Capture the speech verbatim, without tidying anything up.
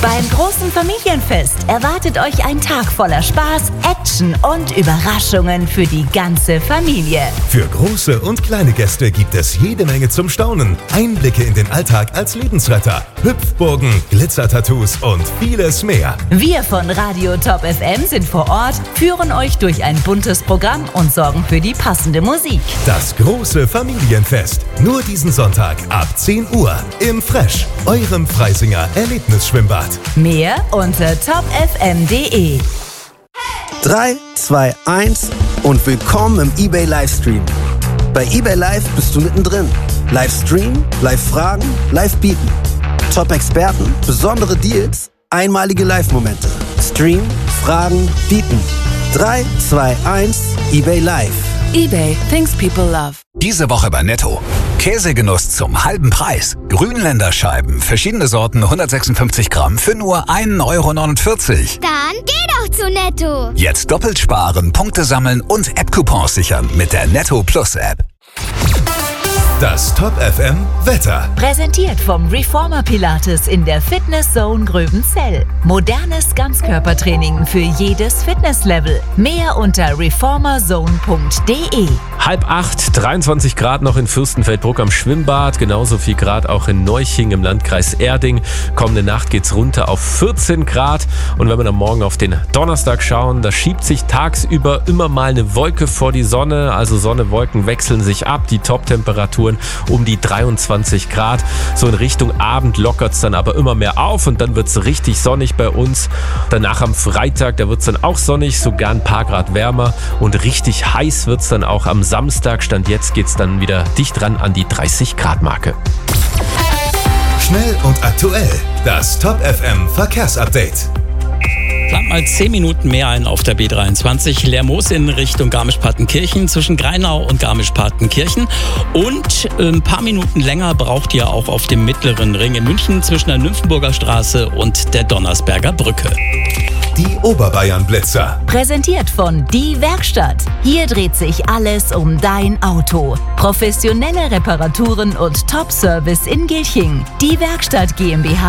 Beim großen Familienfest erwartet euch ein Tag voller Spaß, Action und Überraschungen für die ganze Familie. Für große und kleine Gäste gibt es jede Menge zum Staunen. Einblicke in den Alltag als Lebensretter, Hüpfburgen, Glitzertattoos und vieles mehr. Wir von Radio Top F M sind vor Ort, führen euch durch ein buntes Programm und sorgen für die passende Musik. Das große Familienfest. Nur diesen Sonntag ab zehn Uhr im Fresh, eurem Freisinger Erlebnisschwimmbad. Mehr unter top f m punkt d e. drei, zwei, eins und willkommen im eBay Livestream. Bei eBay Live bist du mittendrin. Livestream, Live-Fragen, Live-Bieten. Top-Experten, besondere Deals, einmalige Live-Momente. Stream, Fragen, Bieten. drei, zwei, eins, eBay Live. eBay, things people love. Diese Woche bei Netto. Käsegenuss zum halben Preis. Grünländerscheiben, verschiedene Sorten, hundertsechsundfünfzig Gramm für nur ein Euro neunundvierzig. Dann geh doch zu Netto. Jetzt doppelt sparen, Punkte sammeln und App-Coupons sichern mit der Netto Plus App. Das Top F M Wetter. Präsentiert vom Reformer Pilates in der Fitness Zone Gröbenzell. Modernes Ganzkörpertraining für jedes Fitnesslevel. Mehr unter reformerzone punkt d e. Halb acht, dreiundzwanzig Grad noch in Fürstenfeldbruck am Schwimmbad, genauso viel Grad auch in Neuching im Landkreis Erding. Kommende Nacht geht's runter auf vierzehn Grad. Und wenn wir dann morgen auf den Donnerstag schauen, da schiebt sich tagsüber immer mal eine Wolke vor die Sonne. Also Sonne, Wolken wechseln sich ab. Die Top-Temperaturen um die dreiundzwanzig Grad. So in Richtung Abend lockert's dann aber immer mehr auf und dann wird's richtig sonnig bei uns. Danach am Freitag, da wird's dann auch sonnig, sogar ein paar Grad wärmer und richtig heiß wird's dann auch am Samstag. Stand jetzt geht's dann wieder dicht ran an die dreißig Grad Marke. Schnell und aktuell. Das Top F M Verkehrsupdate. Plant mal zehn Minuten mehr ein auf der B dreiundzwanzig. Lermoos in Richtung Garmisch-Partenkirchen zwischen Greinau und Garmisch-Partenkirchen. Und ein paar Minuten länger braucht ihr auch auf dem Mittleren Ring in München zwischen der Nymphenburger Straße und der Donnersberger Brücke. Die Oberbayern-Blitzer. Präsentiert von Die Werkstatt. Hier dreht sich alles um dein Auto. Professionelle Reparaturen und Top-Service in Gilching. Die Werkstatt GmbH.